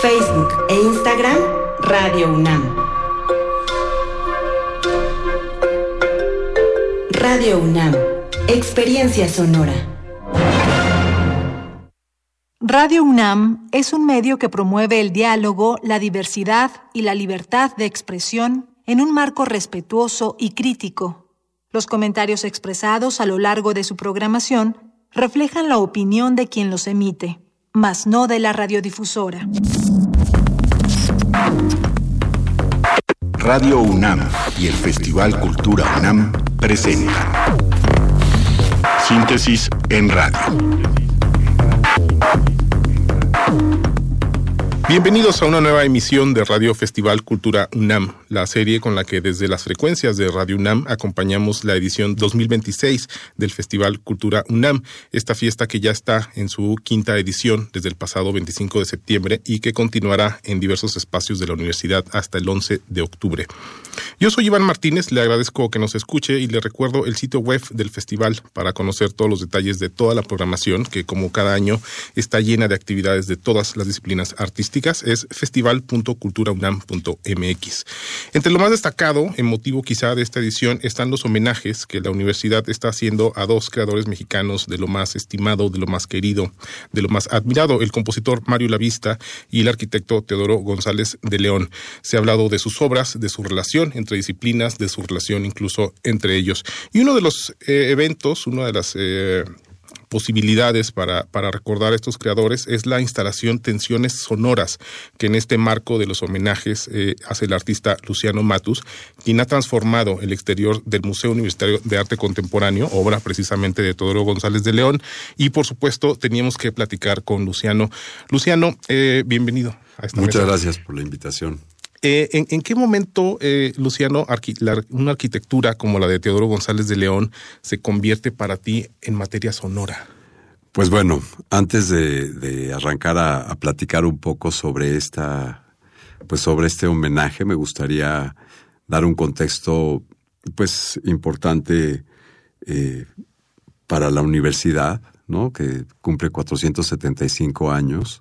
Facebook e Instagram, Radio UNAM. Radio UNAM, experiencia sonora. Radio UNAM es un medio que promueve el diálogo, la diversidad y la libertad de expresión en un marco respetuoso y crítico. Los comentarios expresados a lo largo de su programación reflejan la opinión de quien los emite, mas no de la radiodifusora. Radio UNAM y el Festival Cultura UNAM presentan Síntesis en Radio. Bienvenidos a una nueva emisión de Radio Festival Cultura UNAM, la serie con la que desde las frecuencias de Radio UNAM acompañamos la edición 2026 del Festival Cultura UNAM, esta fiesta que ya está en su quinta edición desde el pasado 25 de septiembre y que continuará en diversos espacios de la universidad hasta el 11 de octubre. Yo soy Iván Martínez, le agradezco que nos escuche y le recuerdo el sitio web del festival para conocer todos los detalles de toda la programación que, como cada año, está llena de actividades de todas las disciplinas artísticas. Es festival.culturaunam.mx. Entre lo más destacado, emotivo quizá de esta edición, están los homenajes que la universidad está haciendo a dos creadores mexicanos de lo más estimado, de lo más querido, de lo más admirado, el compositor Mario Lavista y el arquitecto Teodoro González de León. Se ha hablado de sus obras, de su relación entre disciplinas, de su relación incluso entre ellos. Y uno de los eventos, una de las posibilidades para recordar a estos creadores es la instalación Tensiones Sonoras, que en este marco de los homenajes hace el artista Luciano Matus, quien ha transformado el exterior del Museo Universitario de Arte Contemporáneo, obra precisamente de Teodoro González de León, y por supuesto teníamos que platicar con Luciano. Luciano, bienvenido a esta mesa. Muchas gracias por la invitación. ¿En qué momento, Luciano, una arquitectura como la de Teodoro González de León se convierte para ti en materia sonora? Pues bueno, antes de arrancar a platicar un poco sobre sobre este homenaje, me gustaría dar un contexto pues importante para la universidad, ¿no? Que cumple 475 años,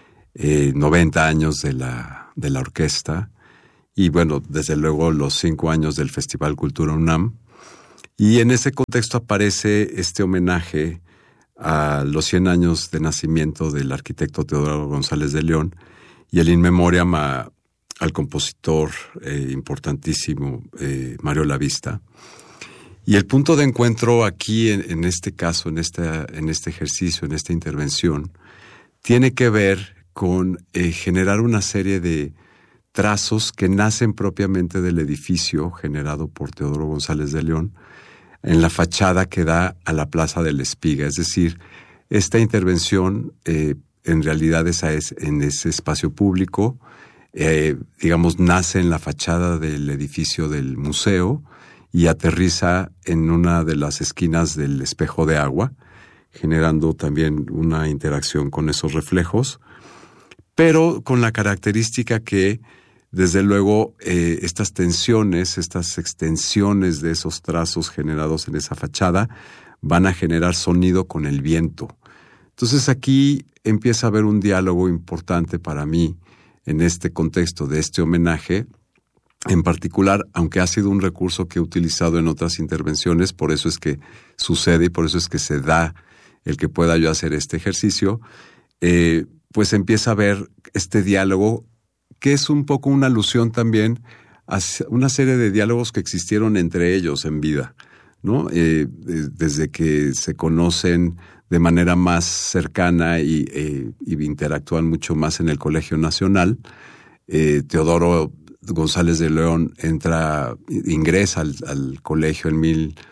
90 años de la orquesta y bueno, desde luego los 5 años del Festival Cultura UNAM. Y en ese contexto aparece este homenaje a los 100 años de nacimiento del arquitecto Teodoro González de León y el in memoriam al compositor importantísimo Mario Lavista. Y el punto de encuentro aquí en este caso, en este ejercicio, en esta intervención, tiene que ver con generar una serie de trazos que nacen propiamente del edificio generado por Teodoro González de León en la fachada que da a la Plaza de la Espiga. Es decir, esta intervención en realidad en ese espacio público, nace en la fachada del edificio del museo y aterriza en una de las esquinas del espejo de agua, generando también una interacción con esos reflejos, pero con la característica que, desde luego, estas tensiones, estas extensiones de esos trazos generados en esa fachada van a generar sonido con el viento. Entonces aquí empieza a haber un diálogo importante para mí en este contexto de este homenaje, en particular, aunque ha sido un recurso que he utilizado en otras intervenciones, por eso es que sucede y por eso es que se da el que pueda yo hacer este ejercicio, pues empieza a haber este diálogo que es un poco una alusión también a una serie de diálogos que existieron entre ellos en vida, ¿no? Desde que se conocen de manera más cercana y interactúan mucho más en el Colegio Nacional. Teodoro González de León ingresa al colegio en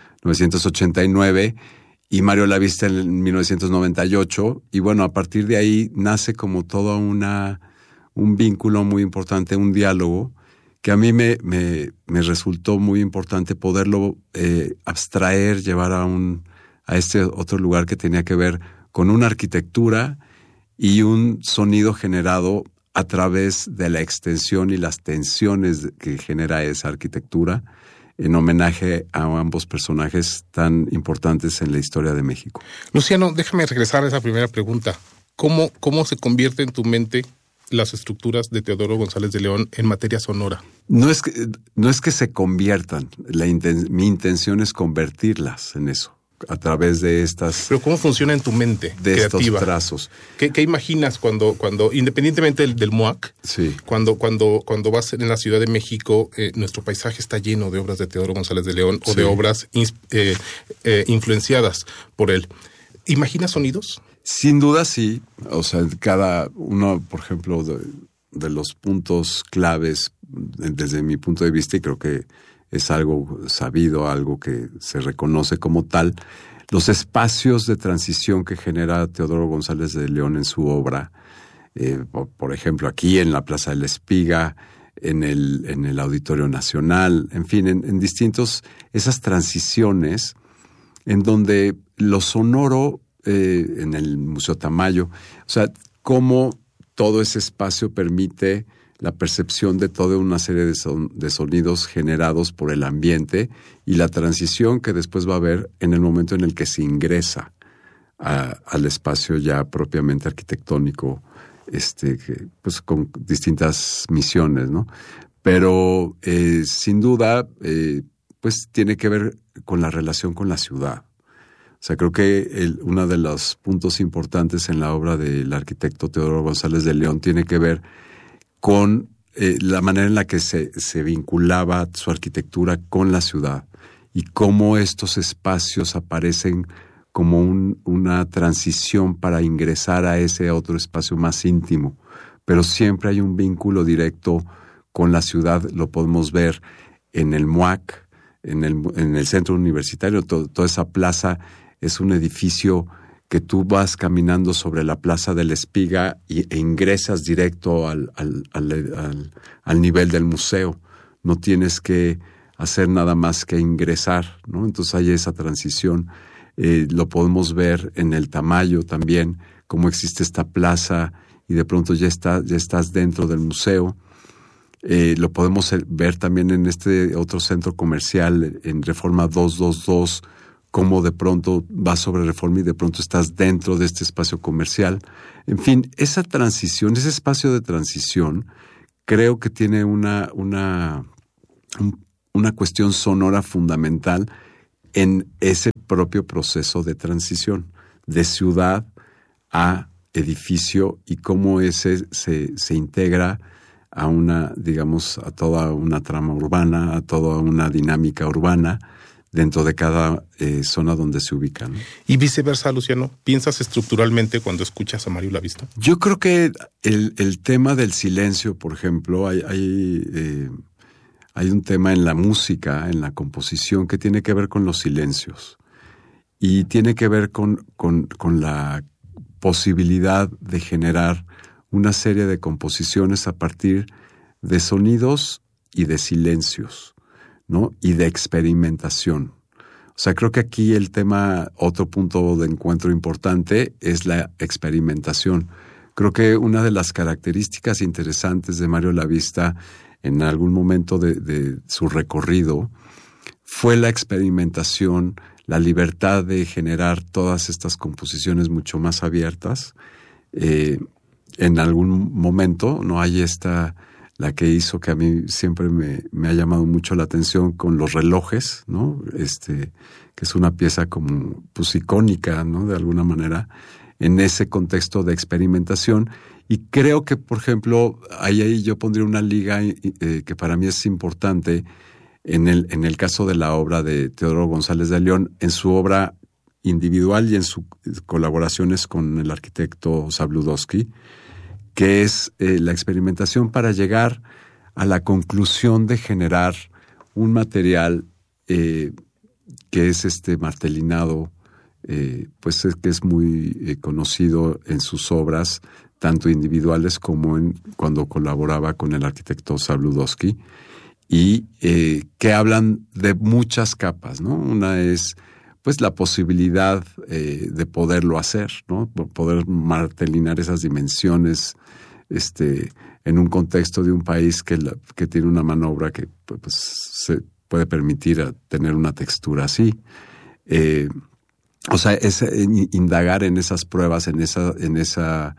1989 y Mario Lavista en 1998, y bueno, a partir de ahí nace como todo un vínculo muy importante, un diálogo, que a mí me resultó muy importante poderlo abstraer, llevar a este otro lugar que tenía que ver con una arquitectura y un sonido generado a través de la extensión y las tensiones que genera esa arquitectura, en homenaje a ambos personajes tan importantes en la historia de México. Luciano, déjame regresar a esa primera pregunta. ¿Cómo se convierte en tu mente las estructuras de Teodoro González de León en materia sonora? No es que se conviertan. Mi intención es convertirlas en eso, a través de estas... Pero ¿cómo funciona en tu mente creativa? Estos trazos. ¿Qué imaginas cuando independientemente del MUAC, sí, cuando vas en la Ciudad de México, nuestro paisaje está lleno de obras de Teodoro González de León o sí, de obras influenciadas por él? ¿Imaginas sonidos? Sin duda sí. O sea, cada uno, por ejemplo, de los puntos claves desde mi punto de vista, y creo que es algo sabido, algo que se reconoce como tal, los espacios de transición que genera Teodoro González de León en su obra, por ejemplo, aquí en la Plaza de la Espiga, en el Auditorio Nacional, en fin, en distintos, esas transiciones en donde lo sonoro, en el Museo Tamayo, o sea, cómo todo ese espacio permite la percepción de toda una serie de sonidos generados por el ambiente y la transición que después va a haber en el momento en el que se ingresa al espacio ya propiamente arquitectónico, pues con distintas misiones, ¿no? Pero sin duda, pues tiene que ver con la relación con la ciudad. O sea, creo que uno de los puntos importantes en la obra del arquitecto Teodoro González de León tiene que ver con la manera en la que se vinculaba su arquitectura con la ciudad y cómo estos espacios aparecen como una transición para ingresar a ese otro espacio más íntimo. Pero siempre hay un vínculo directo con la ciudad. Lo podemos ver en el MUAC, en el centro universitario. Toda esa plaza es un edificio que tú vas caminando sobre la Plaza de la Espiga e ingresas directo al nivel del museo. No tienes que hacer nada más que ingresar, ¿no? Entonces hay esa transición. Lo podemos ver en el Tamayo también, cómo existe esta plaza y de pronto ya estás dentro del museo. Lo podemos ver también en este otro centro comercial, en Reforma 222, cómo de pronto vas sobre Reforma y de pronto estás dentro de este espacio comercial. En fin, esa transición, ese espacio de transición, creo que tiene una cuestión sonora fundamental en ese propio proceso de transición, de ciudad a edificio, y cómo ese se integra a a toda una trama urbana, a toda una dinámica urbana, dentro de cada zona donde se ubica, ¿no? Y viceversa, Luciano, ¿piensas estructuralmente cuando escuchas a Mario Lavista? Yo creo que el tema del silencio, por ejemplo, hay un tema en la música, en la composición, que tiene que ver con los silencios y tiene que ver con la posibilidad de generar una serie de composiciones a partir de sonidos y de silencios, ¿no? Y de experimentación. O sea, creo que aquí el tema, otro punto de encuentro importante, es la experimentación. Creo que una de las características interesantes de Mario Lavista en algún momento de su recorrido fue la experimentación, la libertad de generar todas estas composiciones mucho más abiertas. En algún momento, no hay la que hizo, que a mí siempre me ha llamado mucho la atención, con los relojes, ¿no? Que es una pieza como pues icónica, ¿no? De alguna manera, en ese contexto de experimentación. Y creo que, por ejemplo, ahí yo pondría una liga que para mí es importante en el caso de la obra de Teodoro González de León, en su obra individual y en sus colaboraciones con el arquitecto Zabludovsky, que es la experimentación para llegar a la conclusión de generar un material que es martelinado, pues que es muy conocido en sus obras, tanto individuales como cuando colaboraba con el arquitecto Zabludovsky, y que hablan de muchas capas, ¿no? Una es pues la posibilidad de poderlo hacer, ¿no? Poder martelinar esas dimensiones en un contexto de un país que tiene una mano de obra que pues, se puede permitir tener una textura así. O sea, es indagar en esas pruebas, en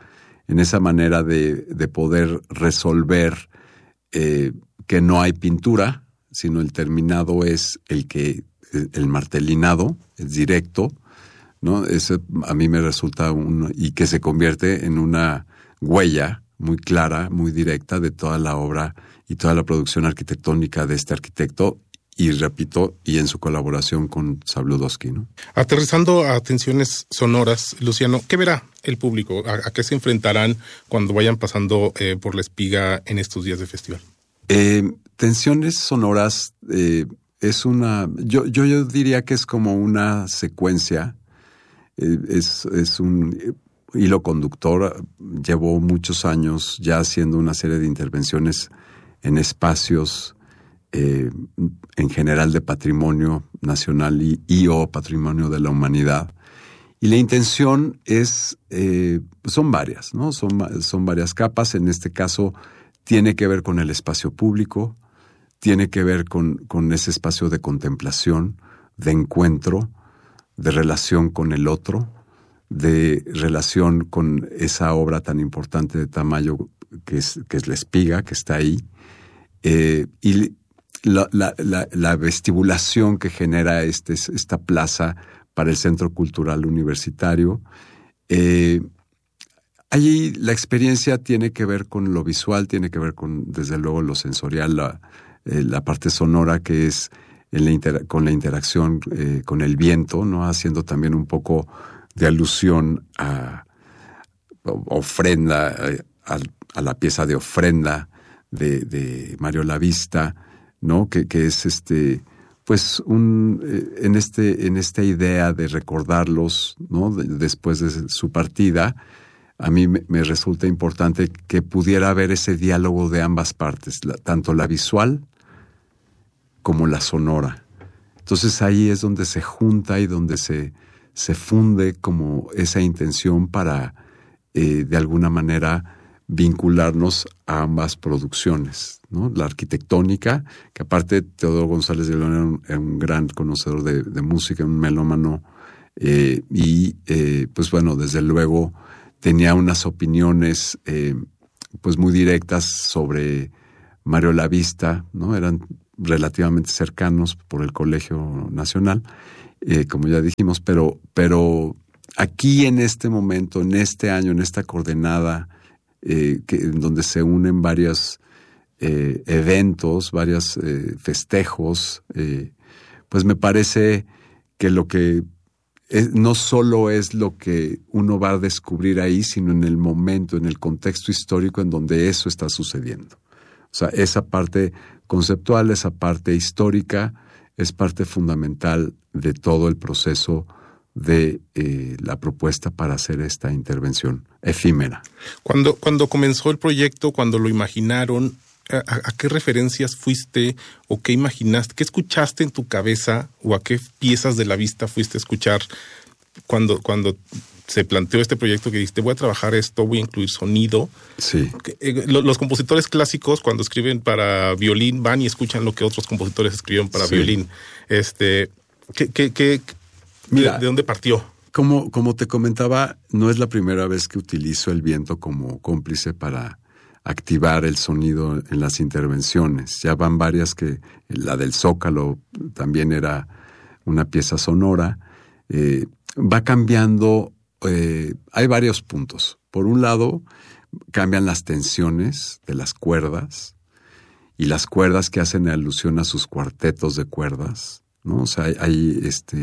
en esa manera de poder resolver que no hay pintura, sino el terminado es el martelinado, es directo, ¿no? Eso a mí me resulta y que se convierte en una huella muy clara, muy directa de toda la obra y toda la producción arquitectónica de este arquitecto, y repito, y en su colaboración con Zabludovsky, ¿no? Aterrizando a tensiones sonoras, Luciano, ¿qué verá el público? ¿A qué se enfrentarán cuando vayan pasando por La Espiga en estos días de festival? Tensiones sonoras es yo diría que es como una secuencia, es un hilo conductor. Llevo muchos años ya haciendo una serie de intervenciones en espacios en general de patrimonio nacional y o patrimonio de la humanidad. Y la intención son varias, ¿no? Son varias capas. En este caso tiene que ver con el espacio público, tiene que ver con ese espacio de contemplación, de encuentro, de relación con el otro, de relación con esa obra tan importante de Tamayo que es La Espiga, que está ahí, y la vestibulación que genera esta plaza para el Centro Cultural Universitario. Allí la experiencia tiene que ver con lo visual, tiene que ver con, desde luego, lo sensorial, la parte sonora, que es con la interacción con el viento, ¿no? Haciendo también un poco de alusión a ofrenda, a la pieza de Ofrenda de Mario Lavista, ¿no? Que es pues en esta idea de recordarlos, ¿no? Después de su partida. A mí me resulta importante que pudiera haber ese diálogo de ambas partes, tanto la visual como la sonora. Entonces ahí es donde se junta y donde se funde como esa intención para, de alguna manera, vincularnos a ambas producciones, ¿no? La arquitectónica, que aparte Teodoro González de León era un gran conocedor de música, un melómano, pues bueno, desde luego tenía unas opiniones pues muy directas sobre Mario Lavista, ¿no? Eran relativamente cercanos por el Colegio Nacional, como ya dijimos, pero aquí en este momento, en este año, en esta coordenada, en donde se unen varios eventos, varios festejos, pues me parece que lo que no solo es lo que uno va a descubrir ahí, sino en el momento, en el contexto histórico en donde eso está sucediendo. O sea, esa parte conceptual, esa parte histórica, es parte fundamental de todo el proceso de la propuesta para hacer esta intervención efímera. Cuando comenzó el proyecto, cuando lo imaginaron, ¿a qué referencias fuiste o qué imaginaste? ¿Qué escuchaste en tu cabeza o a qué piezas de la vista fuiste a escuchar cuando se planteó este proyecto que dijiste, voy a trabajar esto, voy a incluir sonido? Sí. Los compositores clásicos, cuando escriben para violín, van y escuchan lo que otros compositores escribieron para violín. Mira, ¿de dónde partió? Como te comentaba, no es la primera vez que utilizo el viento como cómplice para activar el sonido en las intervenciones. Ya van varias la del Zócalo también era una pieza sonora. Va cambiando, hay varios puntos. Por un lado, cambian las tensiones de las cuerdas y las cuerdas que hacen alusión a sus cuartetos de cuerdas, ¿no? O sea, hay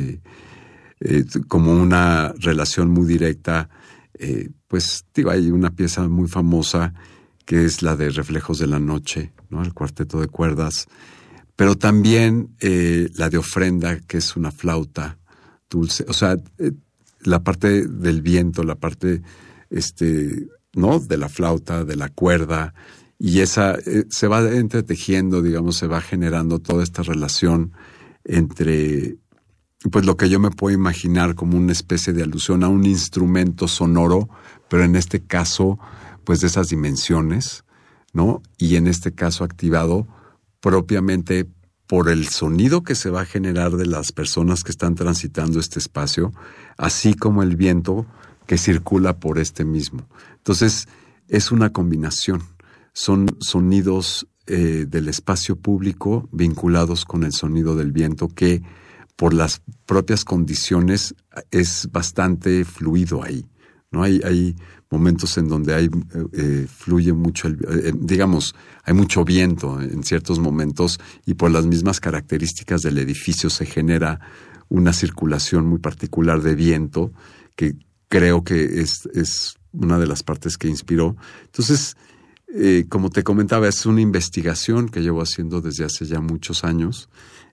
como una relación muy directa. Pues digo, hay una pieza muy famosa que es la de Reflejos de la Noche, ¿no? El cuarteto de cuerdas, pero también la de Ofrenda, que es una flauta dulce. O sea, la parte del viento, la parte ¿no? De la flauta, de la cuerda, y esa se va entretejiendo, digamos, se va generando toda esta relación entre, pues, lo que yo me puedo imaginar como una especie de alusión a un instrumento sonoro, pero en este caso, pues, de esas dimensiones, ¿no? Y en este caso activado propiamente por el sonido que se va a generar de las personas que están transitando este espacio, así como el viento que circula por este mismo. Entonces, es una combinación. Son sonidos del espacio público vinculados con el sonido del viento que por las propias condiciones es bastante fluido ahí, ¿no? Hay momentos en donde fluye mucho, hay mucho viento en ciertos momentos y por las mismas características del edificio se genera una circulación muy particular de viento que creo que es una de las partes que inspiró. Entonces, como te comentaba, es una investigación que llevo haciendo desde hace ya muchos años.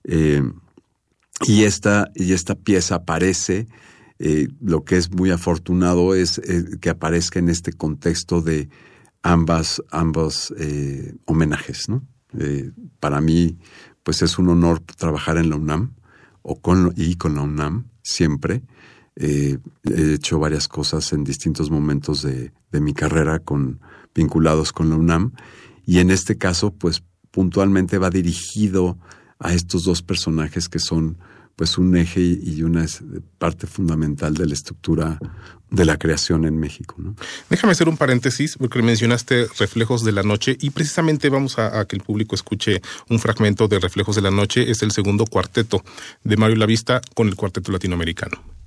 Y esta pieza aparece, lo que es muy afortunado es que aparezca en este contexto de ambos homenajes, ¿no? Para mí, pues es un honor trabajar en la UNAM con la UNAM siempre. He hecho varias cosas en distintos momentos de mi carrera vinculados con la UNAM, y en este caso, pues puntualmente va dirigido a estos dos personajes que son pues un eje y una parte fundamental de la estructura de la creación en México, ¿no? Déjame hacer un paréntesis, porque mencionaste Reflejos de la Noche, y precisamente vamos a que el público escuche un fragmento de Reflejos de la Noche. Es el segundo cuarteto de Mario Lavista con el Cuarteto Latinoamericano.